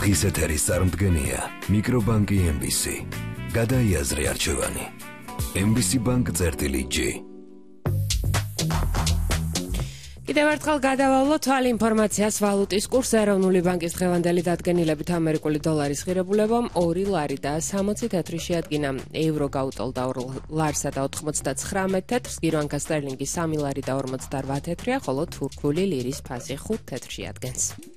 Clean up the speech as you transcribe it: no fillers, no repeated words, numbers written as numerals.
დღის ეთერის წარმდგენია მიკრობანკი MBC. გადაიაზრე არჩევანი. MBC Bank წერტილი-G. კიდევ ერთხელ გადავალოთ თვალ ინფორმაციას ვალუტის კურს ეროვნული ბანკის დღევანდელი დადგენილებით ამერიკული დოლარის ღირებულებამ 2 ლარი და 60 თეთრი შეადგინა. ევრო გაუტოლდა 2 ლარსა და 99 თეთრს, გირვანკა სტერლინგი 3 ლარი და 58 თეთრია, ხოლო თურქული ლირის ფასი 5 თეთრს შეადგენს.